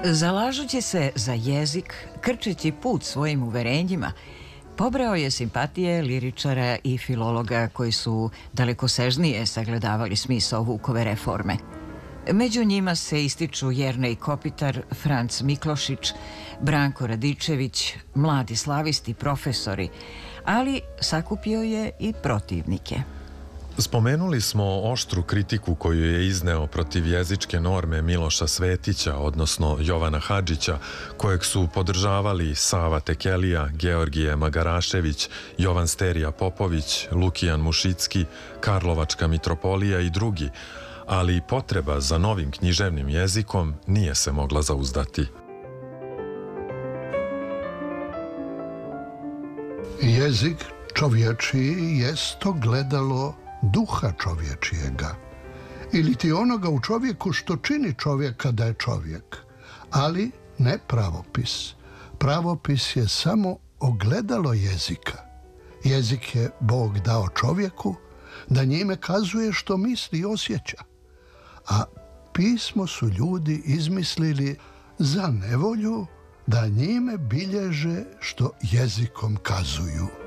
Zalažući se za jezik, krčeći put svojim uverenjima, pobrao je simpatije liričara i filologa koji su dalekosežnije sagledavali smisao Vukove reforme. Među njima se ističu Jernej Kopitar, Franc Miklošić, Branko Radičević, mladi slavisti, profesori, ali sakupio je i protivnike. Spomenuli smo oštru kritiku koju je izneo protiv jezičke norme Miloša Svetića, odnosno Jovana Hadžića, kojeg su podržavali Sava Tekelija, Georgije Magarašević, Jovan Sterija Popović, Lukijan Mušicki, Karlovačka mitropolija i drugi, ali potreba za novim književnim jezikom nije se mogla zauzdati. Jezik čovječiji jest ogledalo duha čovječijega, ili ti onoga u čovjeku što čini čovjeka da je čovjek, ali ne pravopis. Pravopis je samo ogledalo jezika. Jezik je Bog dao čovjeku da njime kazuje što misli i osjeća, a pismo su ljudi izmislili za nevolju da njime bilježe što jezikom kazuju.